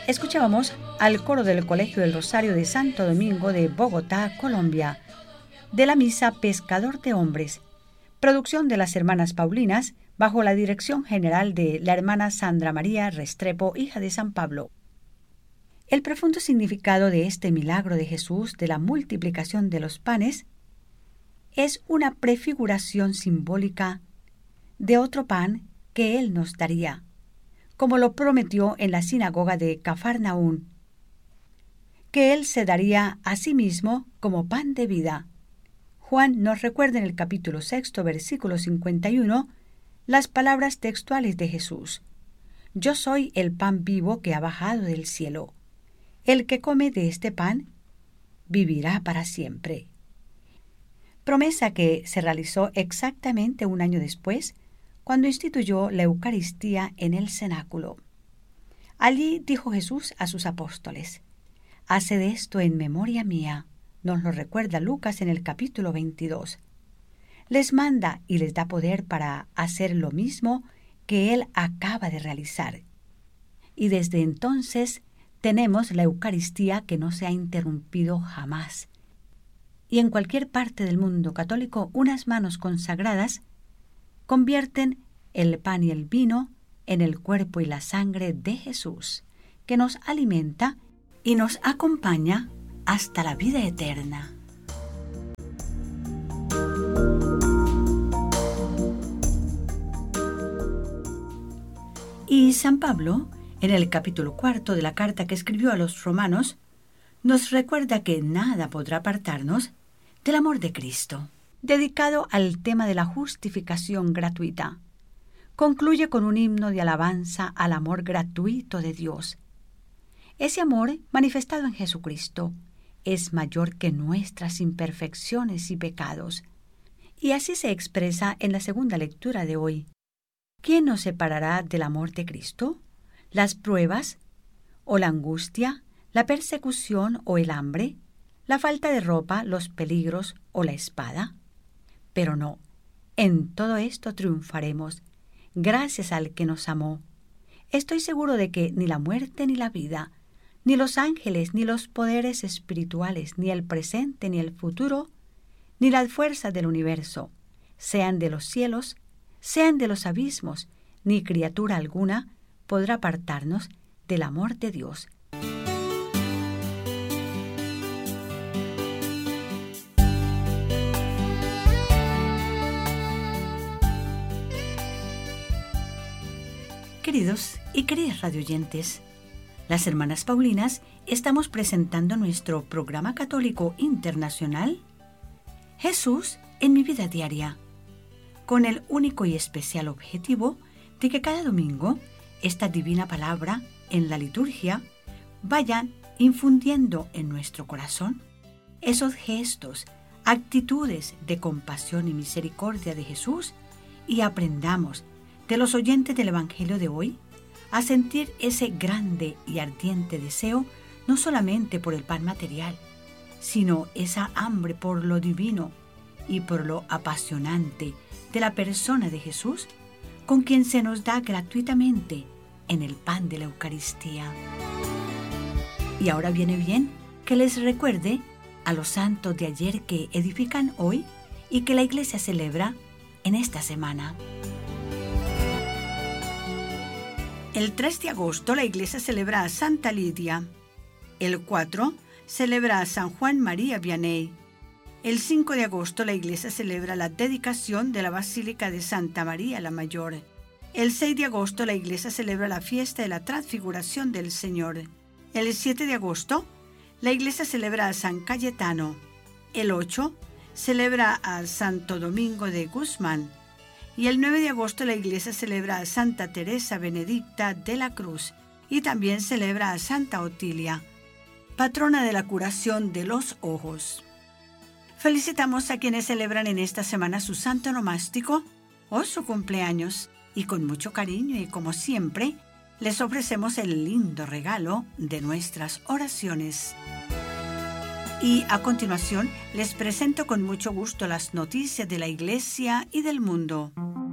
Escuchábamos al coro del Colegio del Rosario de Santo Domingo de Bogotá, Colombia, de la misa Pescador de Hombres, producción de las hermanas Paulinas, bajo la dirección general de la hermana Sandra María Restrepo, hija de San Pablo. El profundo significado de este milagro de Jesús de la multiplicación de los panes es una prefiguración simbólica de otro pan que Él nos daría, como lo prometió en la sinagoga de Cafarnaún, que Él se daría a sí mismo como pan de vida. Juan nos recuerda en el capítulo 6, versículo 51, las palabras textuales de Jesús: Yo soy el pan vivo que ha bajado del cielo. El que come de este pan vivirá para siempre. Promesa que se realizó exactamente un año después, cuando instituyó la Eucaristía en el cenáculo. Allí dijo Jesús a sus apóstoles: Haced esto en memoria mía. Nos lo recuerda Lucas en el capítulo 22. Les manda y les da poder para hacer lo mismo que Él acaba de realizar. Y desde entonces tenemos la Eucaristía que no se ha interrumpido jamás. Y en cualquier parte del mundo católico, unas manos consagradas convierten el pan y el vino en el cuerpo y la sangre de Jesús, que nos alimenta y nos acompaña hasta la vida eterna. Y San Pablo, en el capítulo 4 de la carta que escribió a los romanos, nos recuerda que nada podrá apartarnos del amor de Cristo, dedicado al tema de la justificación gratuita. Concluye con un himno de alabanza al amor gratuito de Dios. Ese amor, manifestado en Jesucristo, es mayor que nuestras imperfecciones y pecados. Y así se expresa en la segunda lectura de hoy. ¿Quién nos separará del amor de Cristo? ¿Las pruebas? ¿O la angustia? ¿La persecución o el hambre? ¿La falta de ropa, los peligros o la espada? Pero no, en todo esto triunfaremos, gracias al que nos amó. Estoy seguro de que ni la muerte ni la vida, ni los ángeles, ni los poderes espirituales, ni el presente, ni el futuro, ni las fuerzas del universo, sean de los cielos, sean de los abismos, ni criatura alguna podrá apartarnos del amor de Dios. Queridos y queridas radioyentes, las hermanas Paulinas estamos presentando nuestro programa católico internacional Jesús en mi vida diaria, con el único y especial objetivo de que cada domingo esta divina palabra en la liturgia vaya infundiendo en nuestro corazón esos gestos, actitudes de compasión y misericordia de Jesús, y aprendamos de los oyentes del Evangelio de hoy a sentir ese grande y ardiente deseo, no solamente por el pan material, sino esa hambre por lo divino y por lo apasionante de la persona de Jesús, con quien se nos da gratuitamente en el pan de la Eucaristía. Y ahora viene bien que les recuerde a los santos de ayer que edifican hoy y que la Iglesia celebra en esta semana. El 3 de agosto la Iglesia celebra a Santa Lidia. El 4 celebra a San Juan María Vianney. El 5 de agosto la Iglesia celebra la dedicación de la Basílica de Santa María la Mayor. El 6 de agosto la Iglesia celebra la fiesta de la Transfiguración del Señor. El 7 de agosto la Iglesia celebra a San Cayetano. El 8 celebra a Santo Domingo de Guzmán. Y el 9 de agosto la Iglesia celebra a Santa Teresa Benedicta de la Cruz y también celebra a Santa Otilia, patrona de la curación de los ojos. Felicitamos a quienes celebran en esta semana su santo nomástico o su cumpleaños, y con mucho cariño y como siempre les ofrecemos el lindo regalo de nuestras oraciones. Y a continuación les presento con mucho gusto las noticias de la Iglesia y del mundo.